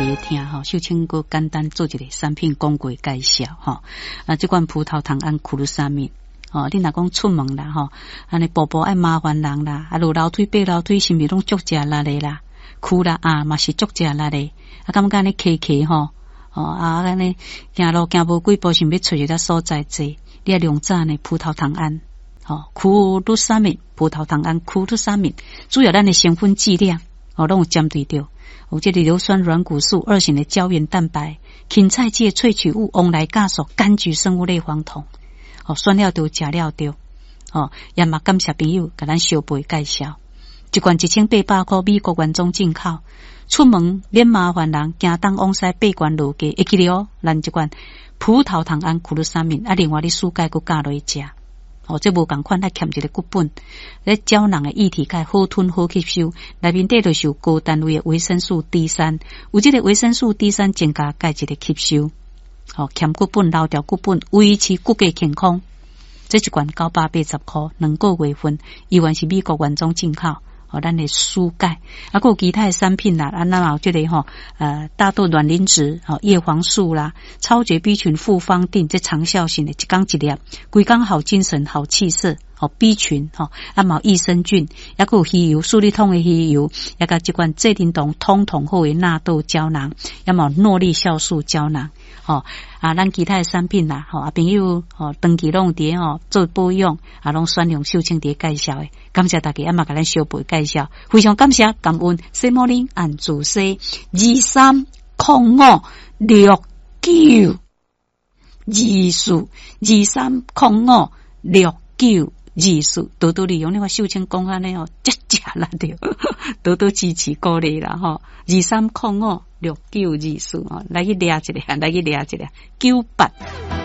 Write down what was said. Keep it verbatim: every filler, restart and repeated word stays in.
袂听吼，秀清哥简单做一个产品广告介绍吼。啊，这款葡萄糖胺库鲁沙米哦，你若讲出门啦吼，安尼步步爱麻烦人啦，啊，落楼梯爬楼梯是毋是拢足食力的啦？哭啦啊，嘛是足食力的，啊，感觉安尼骑骑吼，哦啊，安尼行路行无几步，想要找一个所在坐，你要用早呢葡萄糖胺。哦，库鲁沙米葡萄糖胺库鲁沙米，主要咱的成分剂量哦，拢有针对到，有这个硫酸软骨素、二型的胶原蛋白、芹菜剂萃取物、翁来酵素、柑橘生物类黄酮，哦，选了着食了着，哦，也嘛感谢朋友甲咱小辈介绍，一罐一千八百块，美国原装进口，出门免麻烦人，行东往西八罐路价，会记得哦，咱这罐葡萄糖胺库鲁沙米，啊，另外你暑假佮加落去食。哦，这无共款，还欠一个骨本。咧胶囊的液体钙好吞好吸收，内面底就是有高单位的维生素 D 三，有这个维生素 D 三增加钙质的吸收。哦，欠骨本留条骨本，维持骨骼健康。这一罐九百八十块，两个月份，依然是美国原装进口。哦，咱的蔬钙，啊，还有其他的产品啦，啊，那有这个吼，呃，大豆卵磷脂，哦，叶黄素啦，超绝 B 群复方定，这长效型的，一缸一粒，规缸好精神，好气色，哦 ，B 群，哦，啊，毛益生菌，也有鱼油，苏力通的鱼油，也甲这款这叮咚通通后的纳豆胶囊，也毛诺丽酵素胶囊，哦。啊，咱其他的产品啦，吼啊朋友吼长期拢伫吼做保养，啊拢选用秀清伫介绍的，感谢大家，啊嘛甲咱小辈介绍，非常感谢感恩，西莫林按主 C 二三零五六九二四二三零五六九二四，多多利用你话秀清讲安尼哦，真正啦着，多多支持鼓励啦吼，二三零五六九二四哦，来去掠一个，来去掠一个九八。